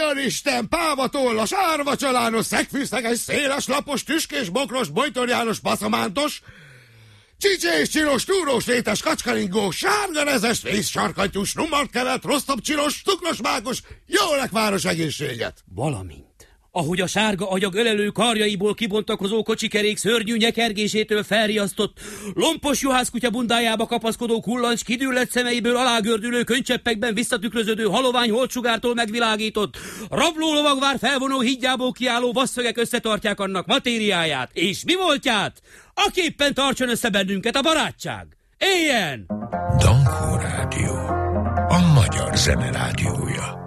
Isten, pávatollas, árvacsalános, szegfűszeges, széles lapos, tüskés, bokros, bojtorjános, paszamántos, csicsés, csinos, túrós, rétes, kacskaringó, sárgarezes, vészsarkantyús, numartkeret, rosztopcsinos, cukros mákos, jó lekváros egészséget! Valamint, ahogy a sárga agyag ölelő karjaiból kibontakozó kocsikerék szörnyű nyekergésétől felriasztott, lompos juhászkutya bundájába kapaszkodó kullancs kidüllett szemeiből alágördülő könycseppekben visszatükröződő halovány holtsugártól megvilágított, rablólovagvár felvonó hídjából kiálló vasszögek összetartják annak matériáját, és mi voltját? Aképpen tartson össze bennünket a barátság! Éljen! Dankó Rádió, a magyar zene rádiója.